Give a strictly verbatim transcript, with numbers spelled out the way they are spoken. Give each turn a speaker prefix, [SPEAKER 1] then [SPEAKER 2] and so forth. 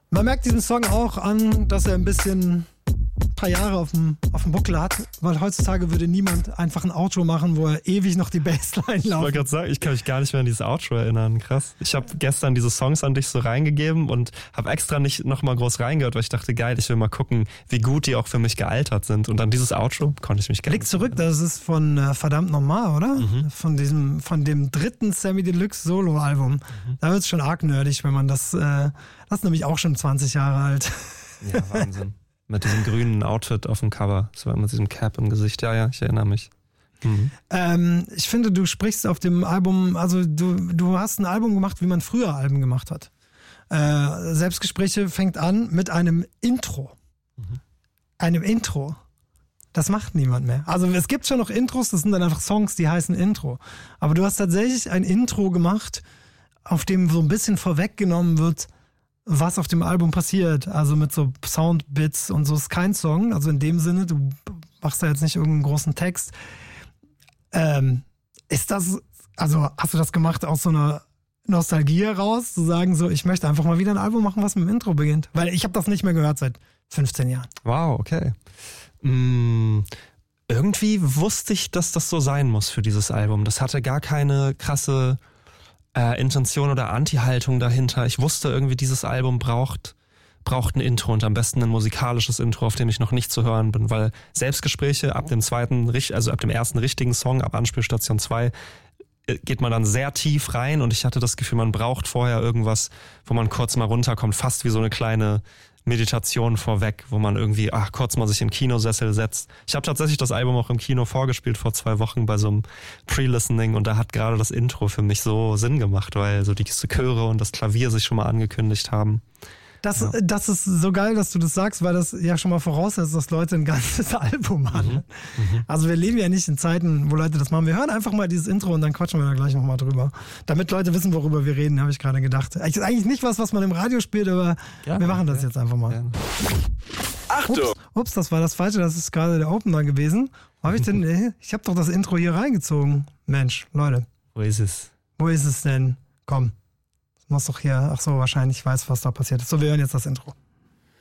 [SPEAKER 1] Man merkt diesem Song auch an, dass er ein bisschen ein paar Jahre auf dem, auf dem Buckel hat, weil heutzutage würde niemand einfach ein Outro machen, wo er ewig noch die Bassline laufen.
[SPEAKER 2] Ich wollte gerade sagen, ich kann mich gar nicht mehr an dieses Outro erinnern. Krass. Ich habe gestern diese Songs an dich so reingegeben und habe extra nicht nochmal groß reingehört, weil ich dachte, geil, ich will mal gucken, wie gut die auch für mich gealtert sind. Und an dieses Outro konnte ich mich gar
[SPEAKER 1] Blick
[SPEAKER 2] nicht
[SPEAKER 1] zurück, das ist von äh, Verdammt Nochmal, oder? Mhm. Von diesem, von dem dritten Sammy Deluxe Solo-Album. Mhm. Da wird es schon arg nerdig, wenn man das, äh, das ist nämlich auch schon zwanzig Jahre alt.
[SPEAKER 2] Ja, Wahnsinn. Mit diesem grünen Outfit auf dem Cover. Das war mit diesem Cap im Gesicht. Ja, ja, ich erinnere mich. Mhm.
[SPEAKER 1] Ähm, ich finde, du sprichst auf dem Album, also du, du hast ein Album gemacht, wie man früher Alben gemacht hat. Äh, Selbstgespräche fängt an mit einem Intro. Mhm. Einem Intro. Das macht niemand mehr. Also es gibt schon noch Intros, das sind dann einfach Songs, die heißen Intro. Aber du hast tatsächlich ein Intro gemacht, auf dem so ein bisschen vorweggenommen wird, was auf dem Album passiert, also mit so Soundbits und so, ist kein Song, also in dem Sinne, du machst da jetzt nicht irgendeinen großen Text. Ähm, ist das, also hast du das gemacht aus so einer Nostalgie heraus, zu sagen so, ich möchte einfach mal wieder ein Album machen, was mit dem Intro beginnt? Weil ich habe das nicht mehr gehört seit fünfzehn Jahren.
[SPEAKER 2] Wow, okay. Mmh, irgendwie wusste ich, dass das so sein muss für dieses Album. Das hatte gar keine krasse Äh, Intention oder Anti-Haltung dahinter. Ich wusste irgendwie, dieses Album braucht, braucht ein Intro und am besten ein musikalisches Intro, auf dem ich noch nicht zu hören bin, weil Selbstgespräche ab dem zweiten, also ab dem ersten richtigen Song, ab Anspielstation zwei, geht man dann sehr tief rein und ich hatte das Gefühl, man braucht vorher irgendwas, wo man kurz mal runterkommt, fast wie so eine kleine Meditation vorweg, wo man irgendwie ach, kurz mal sich in den Kinosessel setzt. Ich habe tatsächlich das Album auch im Kino vorgespielt vor zwei Wochen bei so einem Pre-Listening und da hat gerade das Intro für mich so Sinn gemacht, weil so die Chöre und das Klavier sich schon mal angekündigt haben.
[SPEAKER 1] Das,
[SPEAKER 2] ja.
[SPEAKER 1] das ist so geil, dass du das sagst, weil das ja schon mal voraussetzt, dass Leute ein ganzes Album machen. Mhm. Mhm. Also wir leben ja nicht in Zeiten, wo Leute das machen. Wir hören einfach mal dieses Intro und dann quatschen wir da gleich nochmal drüber. Damit Leute wissen, worüber wir reden, habe ich gerade gedacht. Das ist eigentlich nicht was, was man im Radio spielt, aber ja, wir machen das ja. jetzt einfach mal. Ja.
[SPEAKER 3] Achtung!
[SPEAKER 1] Ups, ups, das war das Falsche, das ist gerade der Opener gewesen. Wo habe ich denn, ich habe doch das Intro hier reingezogen. Mensch, Leute.
[SPEAKER 2] Wo ist es?
[SPEAKER 1] Wo ist es denn? Komm. Muss doch hier, ach so, wahrscheinlich weiß, was da passiert ist. So, wir hören jetzt das Intro.